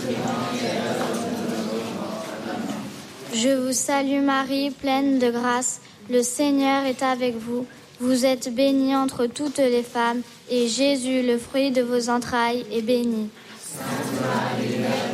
Je vous salue Marie, pleine de grâce, le Seigneur est avec vous. Vous êtes bénie entre toutes les femmes, et Jésus, le fruit de vos entrailles, est béni. Sainte Marie, Mère